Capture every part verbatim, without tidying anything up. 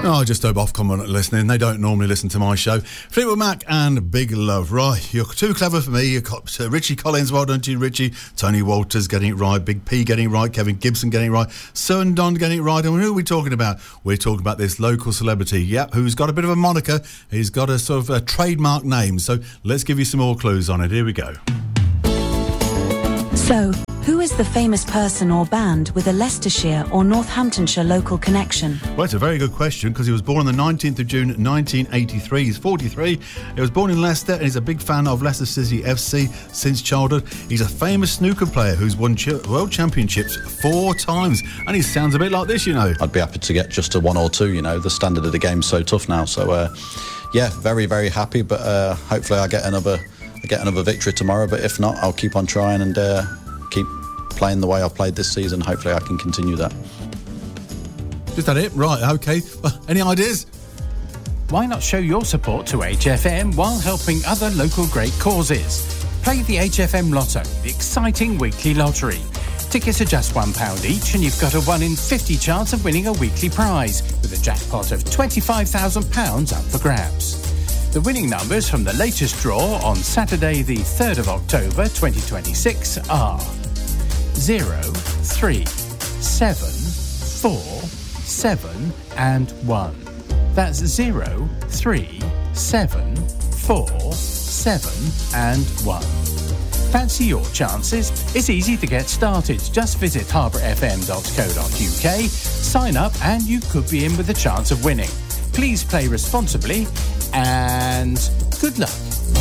Oh, I just hope Ofcom are not listening. They don't normally listen to my show. Fleetwood Mac and Big Love. Right, you're too clever for me. You've got uh, Richie Collins, well done to you, Richie. Tony Walters getting it right. Big P getting it right. Kevin Gibson getting it right. Sun Don getting it right. And who are we talking about? We're talking about this local celebrity, yep, who's got a bit of a moniker. He's got a sort of a trademark name. So let's give you some more clues on it. Here we go. So, who is the famous person or band with a Leicestershire or Northamptonshire local connection? Well, it's a very good question because he was born on the nineteenth of June nineteen eighty-three. He's forty-three. He was born in Leicester and he's a big fan of Leicester City F C since childhood. He's a famous snooker player who's won ch- world championships four times, and he sounds a bit like this, you know. I'd be happy to get just a one or two, you know. The standard of the game's so tough now. So, uh, yeah, very, very happy, but uh, hopefully I get another I get another victory tomorrow. But if not, I'll keep on trying and uh, keep playing the way I've played this season. Hopefully I can continue that. Is that it? Right, OK. Well, any ideas? Why not show your support to H F M while helping other local great causes? Play the H F M Lotto, the exciting weekly lottery. Tickets are just one pound each and you've got a one in fifty chance of winning a weekly prize with a jackpot of twenty-five thousand pounds up for grabs. The winning numbers from the latest draw on Saturday the third of October twenty twenty-six are zero, three, seven, four, seven and one. That's zero, three, seven, four, seven and one. Fancy your chances? It's easy to get started. Just visit harbour f m dot co dot u k, sign up and you could be in with a chance of winning. Please play responsibly and good luck.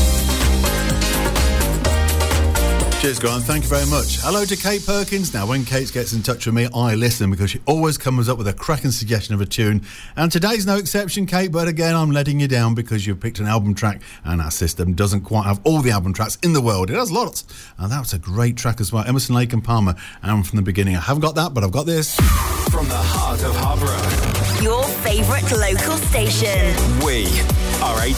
Cheers, Grant. Thank you very much. Hello to Kate Perkins. Now, when Kate gets in touch with me, I listen because she always comes up with a cracking suggestion of a tune. And today's no exception, Kate, but again, I'm letting you down because you've picked an album track and our system doesn't quite have all the album tracks in the world. It has lots. And that was a great track as well. Emerson, Lake and Palmer. And from the beginning, I haven't got that, but I've got this. From the heart of Harbour, your favourite local station. We are H